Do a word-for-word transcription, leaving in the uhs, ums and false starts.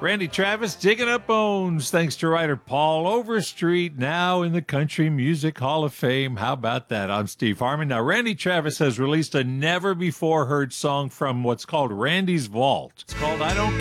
Randy Travis digging up bones, thanks to writer Paul Overstreet, now in the Country Music Hall of Fame. How about that? I'm Steve Harmon. Now, Randy Travis has released a never-before-heard song from what's called Randy's Vault. It's called I Don't